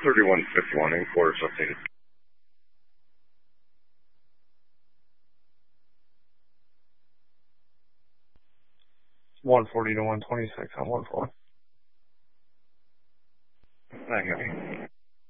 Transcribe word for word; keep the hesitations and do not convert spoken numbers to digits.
thirty-one fifty-one in quarters updated. one forty to one twenty-six on one four. I got you.